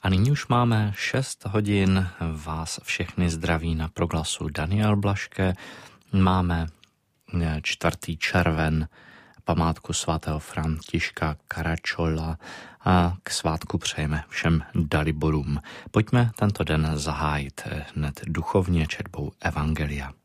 A nyní už máme 6 hodin, vás všechny zdraví na proglasu Daniel Blaške. Máme 4. červen, památku svatého Františka Caracciolo a k svátku přejeme všem Daliborům. Pojďme tento den zahájit hned duchovně četbou Evangelia.